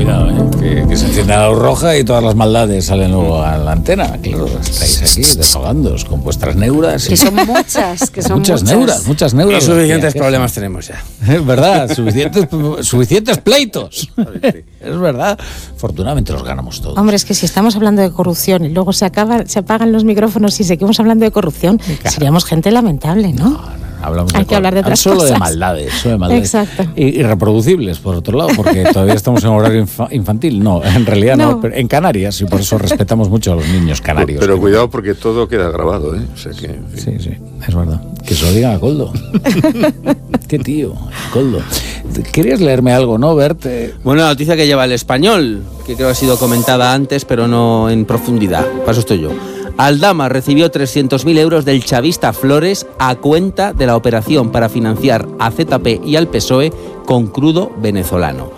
cuidado, que se enciende la luz roja y todas las maldades salen luego a la antena. Claro, estáis aquí desahogándoos con vuestras neuras. Que son muchas, muchas neuras. Y suficientes problemas tenemos ya. Es verdad, suficientes pleitos. Es verdad. Afortunadamente los ganamos todos. Hombre, es que si estamos hablando de corrupción y luego se apagan los micrófonos y seguimos hablando de corrupción, seríamos gente lamentable, ¿no? Hay que hablar de otras solo cosas. De maldades. Exacto. Y reproducibles, por otro lado, porque todavía estamos en horario infantil. No, en realidad no. En Canarias, y por eso respetamos mucho a los niños canarios. Pero cuidado porque todo queda grabado, ¿eh? O sea que, en fin. Sí, es verdad. Que se lo digan a Koldo. Qué tío, Koldo. ¿Querías leerme algo, no, Bert? Bueno, la noticia que lleva El Español, que creo ha sido comentada antes, pero no en profundidad. Para eso estoy yo. Aldama recibió 300.000 euros del chavista Flores a cuenta de la operación para financiar a ZP y al PSOE con crudo venezolano.